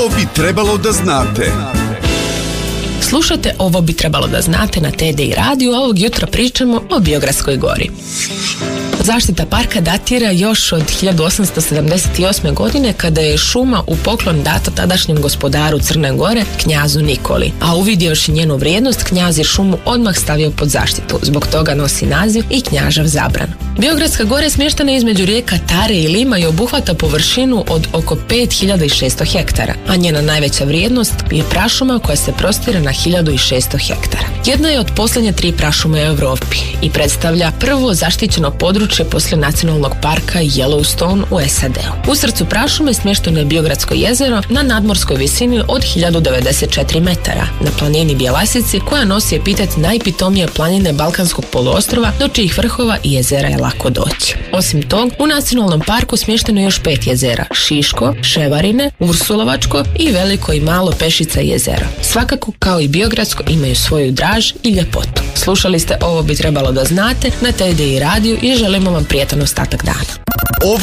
Ovo bi trebalo da znate. Slušajte, ovo bi trebalo da znate na TDI radiju, a ovog jutra pričamo o Biogradskoj gori. Zaštita parka datira još od 1878. godine kada je šuma u poklon data tadašnjem gospodaru Crne Gore, knjazu Nikoli. A uvidjevši njenu vrijednost, knjaz je šumu odmah stavio pod zaštitu. Zbog toga nosi naziv i Knjažev zabran. Biogradska gora je smještena između rijeka Tare i Lima i obuhvata površinu od oko 5600 hektara, a njena najveća vrijednost je prašuma koja se prostire na 1600 hektara. Jedna je od posljednje 3 prašume u Europi i predstavlja prvo zaštićeno područje poslije nacionalnog parka Yellowstone u SAD-u. U srcu prašume smješteno je Biogradsko jezero na nadmorskoj visini od 1094 metara, na planini Bjelasici koja nosi epitet najpitomije planine Balkanskog poluostrova, do čijih vrhova i jezera je lako doći. Osim tog, u nacionalnom parku smješteno je još 5 jezera: Šiško, Ševarine, Ursulovačko i Veliko i Malo Pešica jezera. Svakako, kao i Biogradsko, imaju svoju draž i ljepotu. Slušali ste Ovo bi trebalo da znate na TDI radiju i želimo vam prijetan ostatak dana.